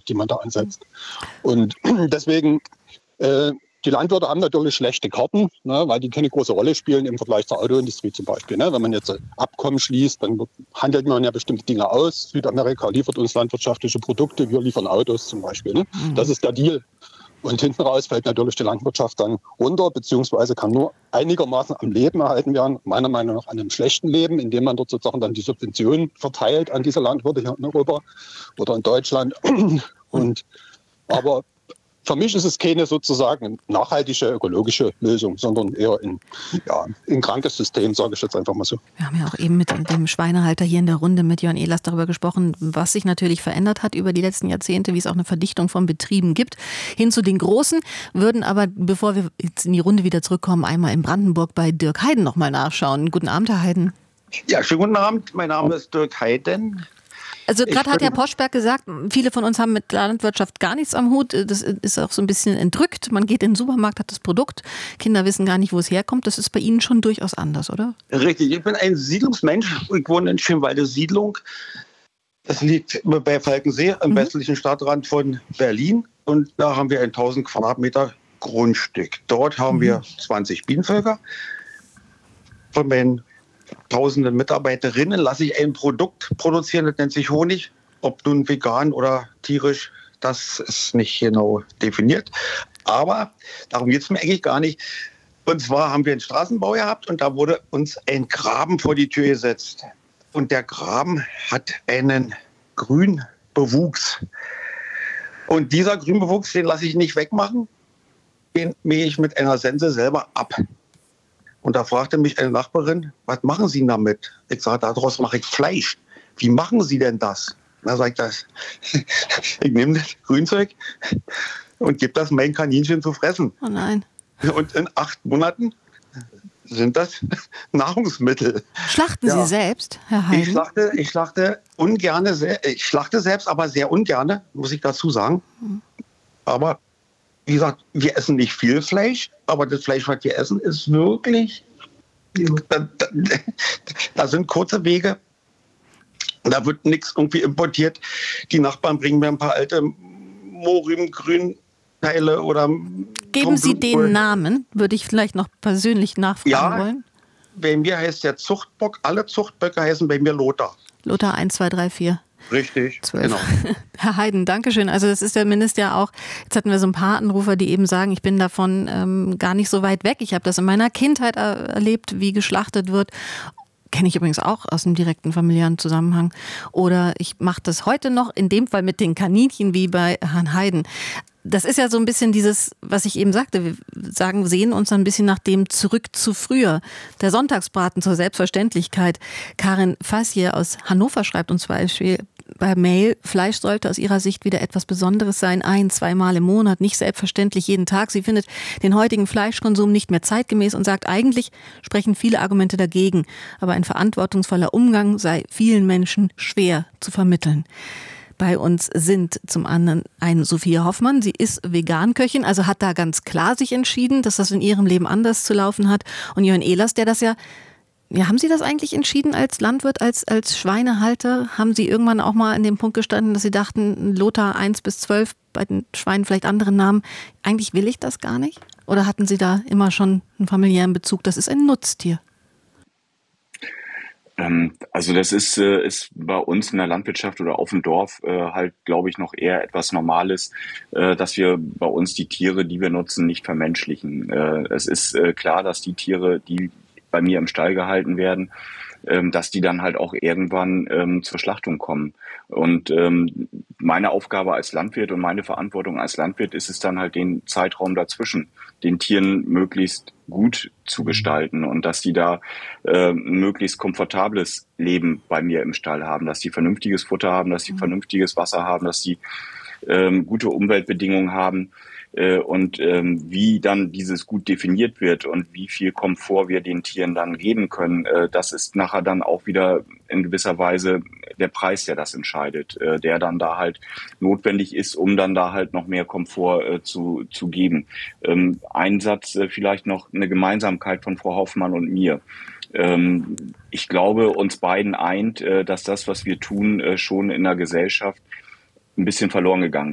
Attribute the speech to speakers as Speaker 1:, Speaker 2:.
Speaker 1: die man da ansetzt. Und deswegen, die Landwirte haben natürlich schlechte Karten, ne, weil die keine große Rolle spielen im Vergleich zur Autoindustrie zum Beispiel. Ne. Wenn man jetzt Abkommen schließt, dann handelt man ja bestimmte Dinge aus. Südamerika liefert uns landwirtschaftliche Produkte, wir liefern Autos zum Beispiel. Ne. Das ist der Deal. Und hinten raus fällt natürlich die Landwirtschaft dann runter, beziehungsweise kann nur einigermaßen am Leben erhalten werden, meiner Meinung nach an einem schlechten Leben, indem man dort sozusagen dann die Subventionen verteilt an diese Landwirte hier in Europa oder in Deutschland. Aber für mich ist es keine sozusagen nachhaltige ökologische Lösung, sondern eher ein krankes System, sage ich jetzt einfach mal so.
Speaker 2: Wir haben ja auch eben mit dem Schweinehalter hier in der Runde mit Jörn Ehlers darüber gesprochen, was sich natürlich verändert hat über die letzten Jahrzehnte, wie es auch eine Verdichtung von Betrieben gibt, hin zu den Großen. Würden aber, bevor wir jetzt in die Runde wieder zurückkommen, einmal in Brandenburg bei Dirk Heiden nochmal nachschauen. Guten Abend, Herr Heiden.
Speaker 3: Ja, schönen guten Abend. Mein Name ist Dirk Heiden.
Speaker 2: Also gerade hat Herr Poschberg gesagt, viele von uns haben mit Landwirtschaft gar nichts am Hut. Das ist auch so ein bisschen entrückt. Man geht in den Supermarkt, hat das Produkt. Kinder wissen gar nicht, wo es herkommt. Das ist bei Ihnen schon durchaus anders, oder?
Speaker 3: Richtig. Ich bin ein Siedlungsmensch. Ich wohne in Schönwalde Siedlung. Das liegt bei Falkensee im westlichen Stadtrand von Berlin. Und da haben wir ein 1000 Quadratmeter Grundstück. Dort haben wir 20 Bienenvölker. Von meinen tausenden Mitarbeiterinnen lasse ich ein Produkt produzieren, das nennt sich Honig. Ob nun vegan oder tierisch, das ist nicht genau definiert. Aber darum geht es mir eigentlich gar nicht. Und zwar haben wir einen Straßenbau gehabt und da wurde uns ein Graben vor die Tür gesetzt. Und der Graben hat einen Grünbewuchs. Und dieser Grünbewuchs, den lasse ich nicht wegmachen. Den mähe ich mit einer Sense selber ab. Und da fragte mich eine Nachbarin, was machen Sie damit? Ich sagte, daraus mache ich Fleisch. Wie machen Sie denn das? Da sagt das, ich nehme das Grünzeug und gebe das meinen Kaninchen zu fressen.
Speaker 2: Oh nein.
Speaker 3: Und in 8 Monaten sind das Nahrungsmittel.
Speaker 2: Schlachten Sie selbst, Herr Heiden?
Speaker 3: Ich schlachte ungerne, ich schlachte selbst, aber sehr ungerne, muss ich dazu sagen. Aber wie gesagt, wir essen nicht viel Fleisch, aber das Fleisch, was wir essen, ist wirklich, da sind kurze Wege. Da wird nichts irgendwie importiert. Die Nachbarn bringen mir ein paar alte Mohrrübengrünteile oder...
Speaker 2: Geben Sie den Namen, würde ich vielleicht noch persönlich nachfragen wollen.
Speaker 3: Bei mir heißt der Zuchtbock, alle Zuchtböcke heißen bei mir Lothar.
Speaker 2: Lothar 1, 2, 3, 4.
Speaker 3: Richtig,
Speaker 2: 12.
Speaker 3: genau.
Speaker 2: Herr Heiden, Dankeschön. Also das ist der Mindest ja auch, jetzt hatten wir so ein paar Anrufer, die eben sagen, ich bin davon gar nicht so weit weg. Ich habe das in meiner Kindheit erlebt, wie geschlachtet wird. Kenne ich übrigens auch aus einem direkten familiären Zusammenhang. Oder ich mache das heute noch, in dem Fall mit den Kaninchen wie bei Herrn Heiden. Das ist ja so ein bisschen dieses, was ich eben sagte, wir sehen uns ein bisschen nach dem zurück zu früher. Der Sonntagsbraten zur Selbstverständlichkeit. Karin Fassier aus Hannover schreibt uns zum Beispiel bei Mail, Fleisch sollte aus ihrer Sicht wieder etwas Besonderes sein, 1-2 Mal im Monat, nicht selbstverständlich jeden Tag. Sie findet den heutigen Fleischkonsum nicht mehr zeitgemäß und sagt, eigentlich sprechen viele Argumente dagegen, aber ein verantwortungsvoller Umgang sei vielen Menschen schwer zu vermitteln. Bei uns sind zum anderen eine Sophia Hoffmann, sie ist Veganköchin, also hat da ganz klar sich entschieden, dass das in ihrem Leben anders zu laufen hat. Und Jörn Ehlers, der das ja, haben Sie das eigentlich entschieden als Landwirt, als Schweinehalter? Haben Sie irgendwann auch mal an dem Punkt gestanden, dass Sie dachten, Lothar 1 bis 12, bei den Schweinen vielleicht andere Namen, eigentlich will ich das gar nicht? Oder hatten Sie da immer schon einen familiären Bezug? Das ist ein Nutztier.
Speaker 4: Also das ist bei uns in der Landwirtschaft oder auf dem Dorf halt, glaube ich, noch eher etwas Normales, dass wir bei uns die Tiere, die wir nutzen, nicht vermenschlichen. Es ist klar, dass die Tiere, die bei mir im Stall gehalten werden, dass die dann halt auch irgendwann zur Schlachtung kommen. Und meine Aufgabe als Landwirt und meine Verantwortung als Landwirt ist es dann halt, den Zeitraum dazwischen den Tieren möglichst gut zu gestalten und dass die da ein möglichst komfortables Leben bei mir im Stall haben, dass die vernünftiges Futter haben, dass die vernünftiges Wasser haben, dass die gute Umweltbedingungen haben. Und wie dann dieses gut definiert wird und wie viel Komfort wir den Tieren dann geben können, das ist nachher dann auch wieder in gewisser Weise der Preis, der das entscheidet, der dann da halt notwendig ist, um dann da halt noch mehr Komfort zu geben. Ein Satz vielleicht noch, eine Gemeinsamkeit von Frau Hoffmann und mir. Ich glaube, uns beiden eint, dass das, was wir tun, schon in der Gesellschaft ein bisschen verloren gegangen